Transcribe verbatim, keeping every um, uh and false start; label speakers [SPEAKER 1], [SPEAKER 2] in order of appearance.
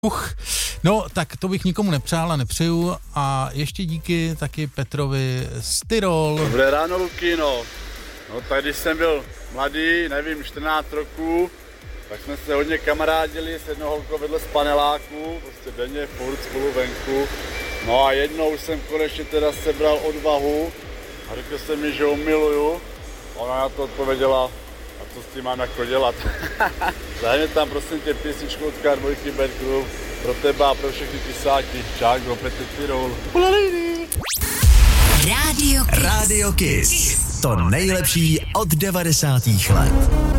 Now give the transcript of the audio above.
[SPEAKER 1] Uch, no tak to bych nikomu nepřál a nepřeju a ještě díky taky Petrovi z Tyrol.
[SPEAKER 2] Dobré ráno, Luky, no. No tak když jsem byl mladý, nevím, čtrnáct roků, tak jsme se hodně kamarádili s jednou holkou vedle z paneláku, prostě denně furt spolu venku. No a jednou jsem konečně teda sebral odvahu a řekl jsem mi, že ho miluju. Ona na to odpověděla, a co s tím mám jako dělat. Zahně tam prosím tě písničku od K dva Bad Club pro tebe a pro všechny pisáky. Čáko, Petr Tyrol.
[SPEAKER 3] Radio Kiss. Radio Kiss. To nejlepší od devadesátých let.